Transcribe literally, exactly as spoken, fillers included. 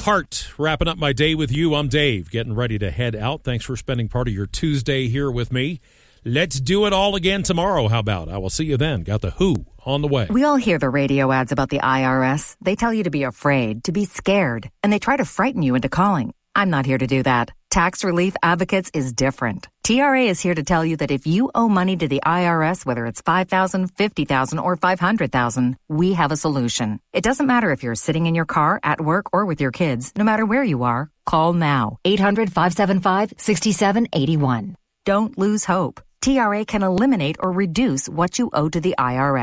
Hart, wrapping up my day with you. I'm Dave, getting ready to head out. Thanks for spending part of your Tuesday here with me. Let's do it all again tomorrow. How about? I will see you then. Got the Who on the way. We all hear the radio ads about the I R S. They tell you to be afraid, to be scared, and they try to frighten you into calling. I'm not here to do that. Tax Relief Advocates is different. T R A is here to tell you that if you owe money to the I R S, whether it's five thousand dollars, fifty thousand dollars, or five hundred thousand dollars, we have a solution. It doesn't matter if you're sitting in your car, at work, or with your kids. No matter where you are, call now. eight hundred, five seven five, six seven eight one. Don't lose hope. T R A can eliminate or reduce what you owe to the I R S.